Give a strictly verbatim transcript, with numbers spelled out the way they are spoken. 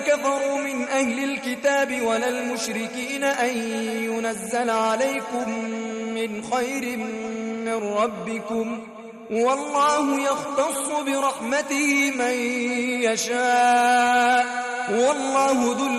كفروا من أهل الكتاب ولا المشركين أن ينزل عليكم من خير من ربكم والله يختص برحمته من يشاء والله ذو